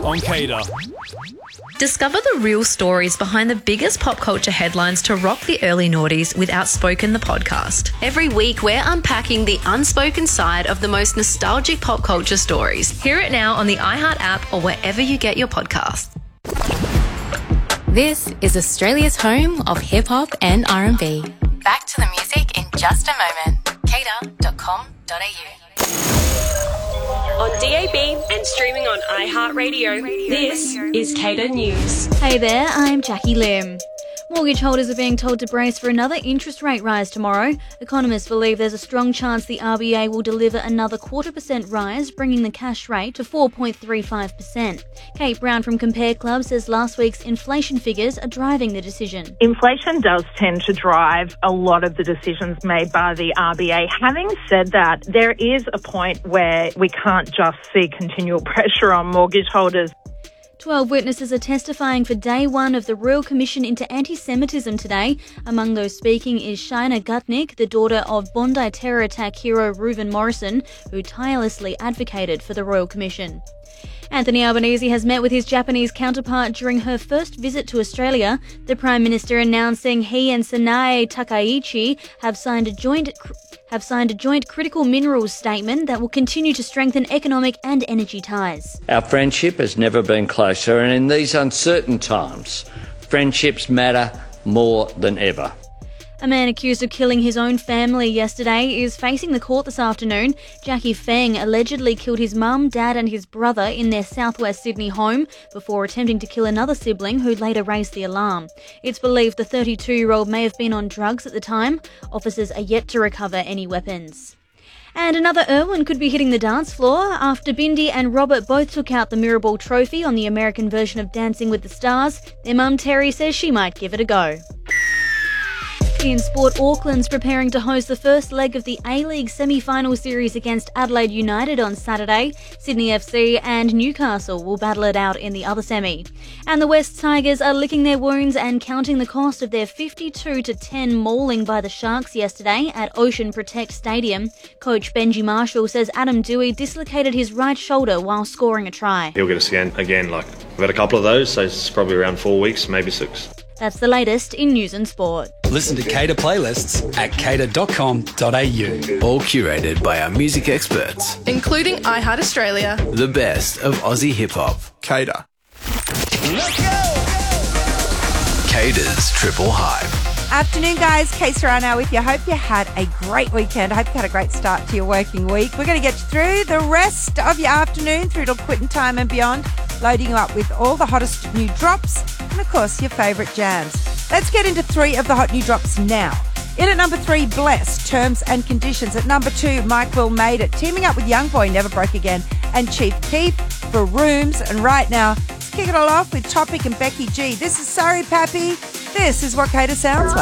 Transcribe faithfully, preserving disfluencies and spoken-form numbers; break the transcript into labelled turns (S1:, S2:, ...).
S1: on Cater.
S2: Discover the real stories behind the biggest pop culture headlines to rock the early noughties with Outspoken the podcast.
S3: Every week, we're unpacking the unspoken side of the most nostalgic pop culture stories.
S2: Hear it now on the iHeart app or wherever you get your podcasts.
S4: This is Australia's home of hip-hop and R and B. Back to the music in just a moment. cater dot com dot a u.
S5: On D A B and streaming on iHeartRadio, this is Cater News.
S6: Hey there, I'm Jackie Lim. Mortgage holders are being told to brace for another interest rate rise tomorrow. Economists believe there's a strong chance the R B A will deliver another quarter percent rise, bringing the cash rate to four point three five percent. Kate Brown from Compare Club says last week's inflation figures are driving the decision.
S7: Inflation does tend to drive a lot of the decisions made by the R B A. Having said that, there is a point where we can't just see continual pressure on mortgage holders.
S6: Twelve witnesses are testifying for day one of the Royal Commission into Anti-Semitism today. Among those speaking is Shaina Gutnick, the daughter of Bondi terror attack hero Reuven Morrison, who tirelessly advocated for the Royal Commission. Anthony Albanese has met with his Japanese counterpart during her first visit to Australia. The Prime Minister announcing he and Sanae Takaichi have signed a joint have signed a joint critical minerals statement that will continue to strengthen economic and energy ties.
S8: Our friendship has never been closer, and in these uncertain times, friendships matter more than ever.
S6: A man accused of killing his own family yesterday is facing the court this afternoon. Jackie Feng allegedly killed his mum, dad and his brother in their southwest Sydney home before attempting to kill another sibling who later raised the alarm. It's believed the thirty-two-year-old may have been on drugs at the time. Officers are yet to recover any weapons. And another Irwin could be hitting the dance floor after Bindi and Robert both took out the Mirrorball trophy on the American version of Dancing with the Stars. Their mum Terry says she might give it a go. In sport, Auckland's preparing to host the first leg of the A-League semi-final series against Adelaide United on Saturday. Sydney F C and Newcastle will battle it out in the other semi. And the West Tigers are licking their wounds and counting the cost of their fifty-two to ten mauling by the Sharks yesterday at Ocean Protect Stadium. Coach Benji Marshall says Adam Dewey dislocated his right shoulder while scoring a try.
S9: He'll get a scan again. Like, we've had a couple of those, so it's probably around four weeks, maybe six.
S6: That's the latest in news and sport.
S1: Listen to Cater playlists at cater dot com dot a u.
S10: All curated by our music experts,
S11: including iHeart Australia.
S10: The best of Aussie hip-hop.
S1: Cater.
S10: Let's go! Cater's Triple Hype.
S12: Afternoon, guys. Kate Serrano with you. Hope you had a great weekend. Hope you had a great start to your working week. We're going to get you through the rest of your afternoon through till quitting time and beyond, loading you up with all the hottest new drops and, of course, your favourite jams. Let's get into three of the hot new drops now. In at number three, Bless, Terms and Conditions. At number two, Mike Will Made It, teaming up with Youngboy, Never Broke Again, and Chief Keef for Rooms. And right now, let's kick it all off with Topic and Becky G. This is Sorry Pappy. This is what Cater sounds like.